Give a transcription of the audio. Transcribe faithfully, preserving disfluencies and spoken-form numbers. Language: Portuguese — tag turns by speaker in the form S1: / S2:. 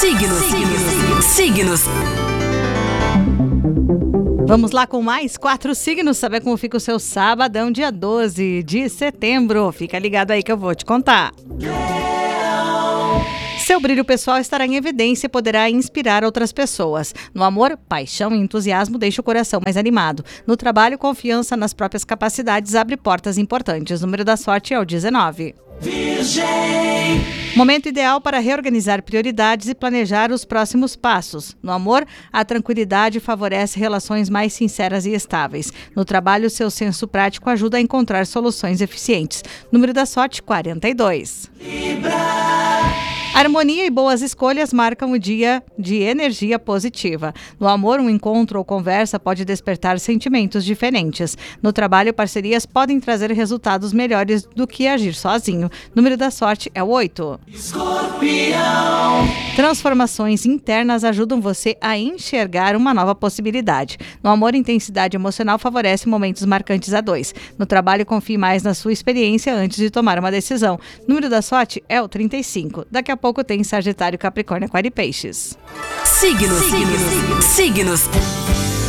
S1: Signos, signos, signos.
S2: Vamos lá com mais quatro signos, saber como fica o seu sabadão, dia doze de setembro. Fica ligado aí que eu vou te contar. Seu brilho pessoal estará em evidência e poderá inspirar outras pessoas. No amor, paixão e entusiasmo deixa o coração mais animado. No trabalho, confiança nas próprias capacidades abre portas importantes. O número da sorte é o dezenove.
S1: Virgem.
S2: Momento ideal para reorganizar prioridades e planejar os próximos passos. No amor, a tranquilidade favorece relações mais sinceras e estáveis. No trabalho, seu senso prático ajuda a encontrar soluções eficientes. Número da sorte, quarenta e dois.
S1: Libra.
S2: Harmonia e boas escolhas marcam o dia de energia positiva. No amor, um encontro ou conversa pode despertar sentimentos diferentes. No trabalho, parcerias podem trazer resultados melhores do que agir sozinho. Número da sorte é o oito.
S1: Escorpião.
S2: Transformações internas ajudam você a enxergar uma nova possibilidade. No amor, intensidade emocional favorece momentos marcantes a dois. No trabalho, confie mais na sua experiência antes de tomar uma decisão. Número da sorte é o trinta e cinco. Daqui a pouco tem Sagitário, Capricórnio, Aquário e Peixes.
S1: Signos, signos, signos.